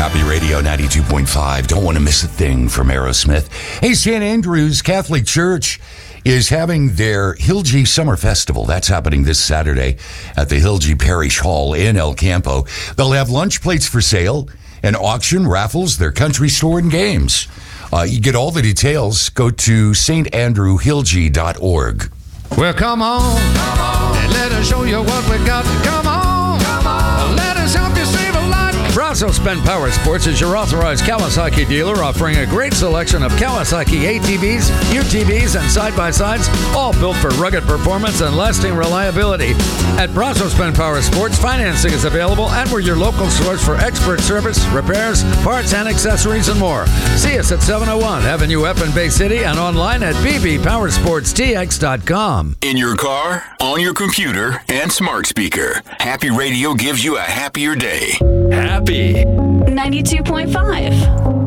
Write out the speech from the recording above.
Happy Radio 92.5. Don't want to miss a thing from Aerosmith. Hey, St. Andrew's Catholic Church is having their Hilgi Summer Festival. That's happening this Saturday at the Hilgi Parish Hall in El Campo. They'll have lunch plates for sale, an auction, raffles, their country store, and games. You get all the details. Go to standrewhilgi.org. Well, come on, and let us show you what we got. Come on, let us help you save a lot. Brazos Spend Power Sports is your authorized Kawasaki dealer, offering a great selection of Kawasaki ATVs, UTVs, and side-by-sides, all built for rugged performance and lasting reliability. At Brazos Spend Power Sports, financing is available, and we're your local source for expert service, repairs, parts, and accessories, and more. See us at 701 Avenue F in Bay City and online at bbpowersportstx.com. In your car, on your computer, and smart speaker, Happy Radio gives you a happier day. Happy 92.5.